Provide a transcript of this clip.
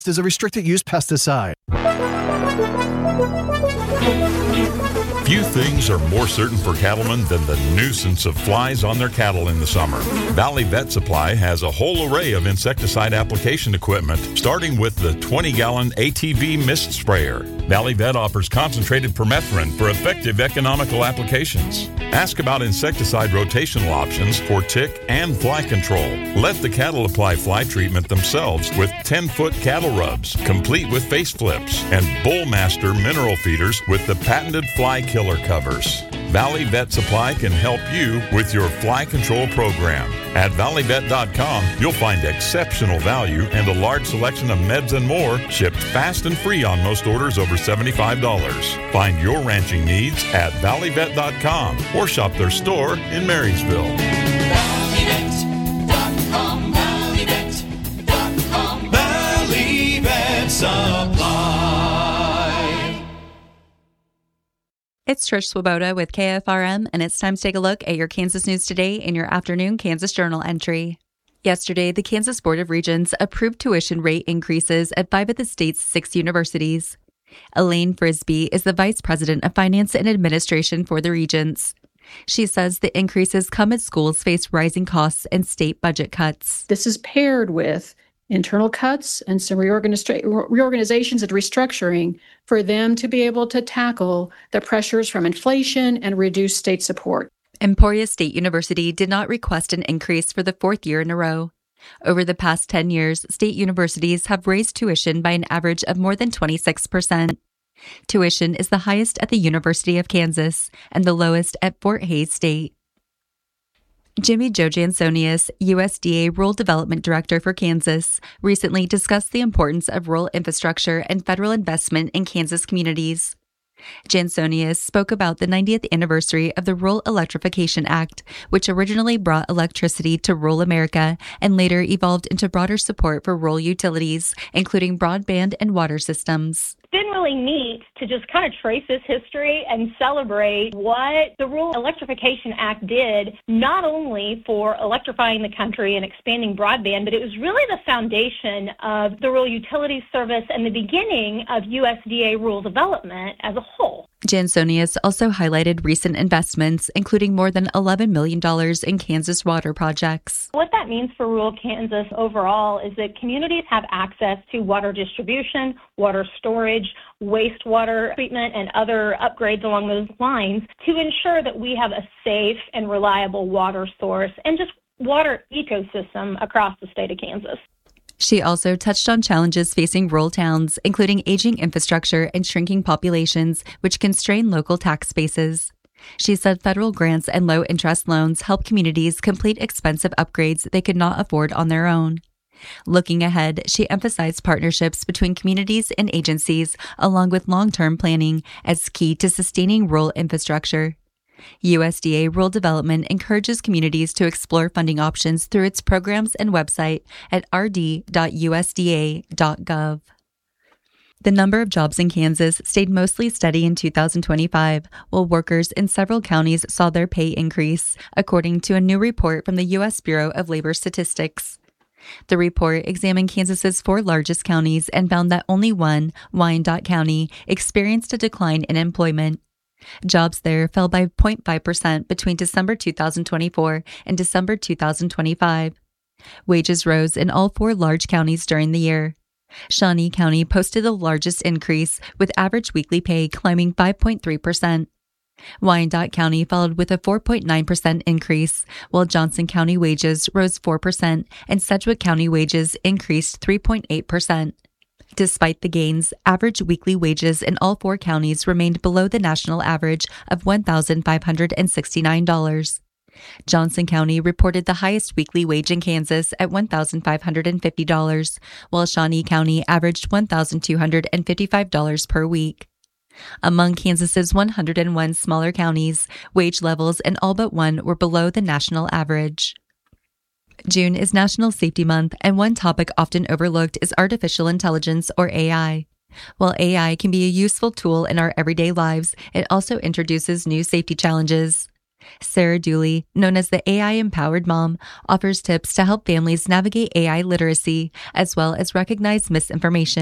is a restricted use pesticide. Few things are more certain for cattlemen than the nuisance of flies on their cattle in the summer. Valley Vet Supply has a whole array of insecticide application equipment, starting with the 20-gallon ATV mist sprayer. Valley Vet offers concentrated permethrin for effective economical applications. Ask about insecticide rotational options for tick and fly control. Let the cattle apply fly treatment themselves with 10-foot cattle rubs, complete with face flips, and Bullmaster mineral feeders with the patented fly killer covers. Valley Vet Supply can help you with your fly control program. At valleyvet.com, you'll find exceptional value and a large selection of meds and more shipped fast and free on most orders over $75. Find your ranching needs at valleyvet.com or shop their store in Marysville. Valleyvet.com, valleyvet.com, Valley Vet Supply. It's Trish Swoboda with KFRM, and it's time to take a look at your Kansas news today in your afternoon Kansas Journal entry. Yesterday, the Kansas Board of Regents approved tuition rate increases at 5 of the state's 6 universities. Elaine Frisbee is the Vice President of Finance and Administration for the Regents. She says the increases come as schools face rising costs and state budget cuts. This is paired with internal cuts and some reorganizations and restructuring for them to be able to tackle the pressures from inflation and reduce state support. Emporia State University did not request an increase for the 4th year in a row. Over the past 10 years, state universities have raised tuition by an average of more than 26%. Tuition is the highest at the University of Kansas and the lowest at Fort Hays State. Jimmy Jo Jansonius, USDA Rural Development Director for Kansas, recently discussed the importance of rural infrastructure and federal investment in Kansas communities. Jansonius spoke about the 90th anniversary of the Rural Electrification Act, which originally brought electricity to rural America and later evolved into broader support for rural utilities, including broadband and water systems. It's been really neat to just kind of trace this history and celebrate what the Rural Electrification Act did, not only for electrifying the country and expanding broadband, but it was really the foundation of the rural utilities service and the beginning of USDA rural development as a whole. Jansonius also highlighted recent investments, including more than $11 million in Kansas water projects. What that means for rural Kansas overall is that communities have access to water distribution, water storage, wastewater treatment, and other upgrades along those lines to ensure that we have a safe and reliable water source and just water ecosystem across the state of Kansas. She also touched on challenges facing rural towns, including aging infrastructure and shrinking populations, which constrain local tax bases. She said federal grants and low-interest loans help communities complete expensive upgrades they could not afford on their own. Looking ahead, she emphasized partnerships between communities and agencies, along with long-term planning, as key to sustaining rural infrastructure. USDA Rural Development encourages communities to explore funding options through its programs and website at rd.usda.gov. The number of jobs in Kansas stayed mostly steady in 2025, while workers in several counties saw their pay increase, according to a new report from the U.S. Bureau of Labor Statistics. The report examined Kansas's 4 largest counties and found that only one, Wyandotte County, experienced a decline in employment. Jobs there fell by 0.5% between December 2024 and December 2025. Wages rose in all 4 large counties during the year. Shawnee County posted the largest increase, with average weekly pay climbing 5.3%. Wyandotte County followed with a 4.9% increase, while Johnson County wages rose 4% and Sedgwick County wages increased 3.8%. Despite the gains, average weekly wages in all 4 counties remained below the national average of $1,569. Johnson County reported the highest weekly wage in Kansas at $1,550, while Shawnee County averaged $1,255 per week. Among Kansas's 101 smaller counties, wage levels in all but one were below the national average. June is National Safety Month, and one topic often overlooked is artificial intelligence, or AI. While AI can be a useful tool in our everyday lives, it also introduces new safety challenges. Sarah Dooley, known as the AI-empowered mom, offers tips to help families navigate AI literacy, as well as recognize misinformation.